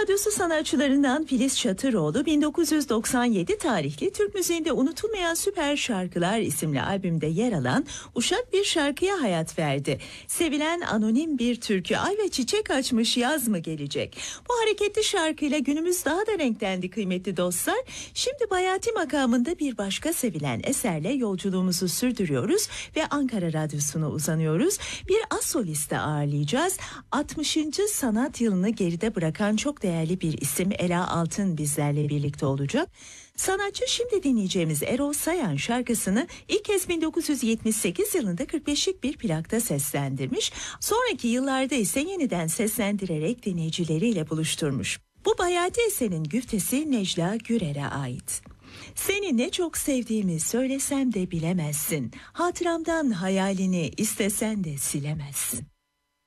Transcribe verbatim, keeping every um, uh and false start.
Radyosu sanatçılarından Filiz Çatıroğlu bin dokuz yüz doksan yedi tarihli Türk müziğinde unutulmayan süper şarkılar isimli albümde yer alan uşak bir şarkıya hayat verdi. Sevilen anonim bir türkü ay ve çiçek açmış yaz mı gelecek? Bu hareketli şarkıyla günümüz daha da renklendi kıymetli dostlar. Şimdi Bayati makamında bir başka sevilen eserle yolculuğumuzu sürdürüyoruz ve Ankara Radyosu'na uzanıyoruz. Bir az soliste ağırlayacağız. altmışıncı sanat yılını geride bırakan çok değerli bir isim Ela Altın bizlerle birlikte olacak. Sanatçı şimdi dinleyeceğimiz Erol Sayan şarkısını ilk kez bin dokuz yüz yetmiş sekiz yılında kırk beşlik bir plakta seslendirmiş. Sonraki yıllarda ise yeniden seslendirerek dinleyicileriyle buluşturmuş. Bu Bayati eserin güftesi Necla Gürer'e ait. Seni ne çok sevdiğimi söylesem de bilemezsin. Hatıramdan hayalini istesen de silemezsin.